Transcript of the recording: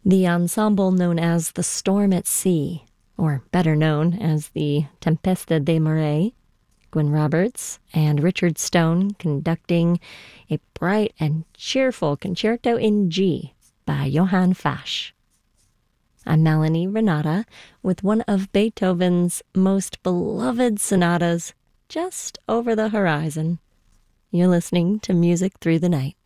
The ensemble known as the Storm at Sea, or better known as the Tempesta de Mare, Gwen Roberts and Richard Stone conducting a bright and cheerful concerto in G by Johann Fasch. I'm Melanie Renata with one of Beethoven's most beloved sonatas just over the horizon. You're listening to Music Through the Night.